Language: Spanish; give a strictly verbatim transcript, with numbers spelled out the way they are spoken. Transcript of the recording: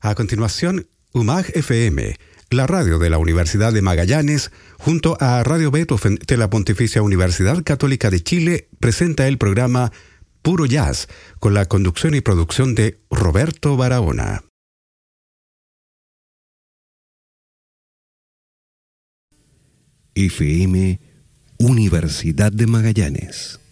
A continuación, U M A G F M, la radio de la Universidad de Magallanes, junto a Radio Beethoven de la Pontificia Universidad Católica de Chile, presenta el programa Puro Jazz, con la conducción y producción de Roberto Barahona. F M Universidad de Magallanes.